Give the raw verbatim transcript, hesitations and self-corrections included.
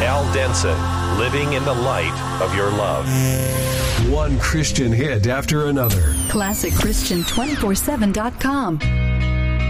Al Denson, living in the light of your love. One Christian hit after another. Classic Christian two forty-seven dot com.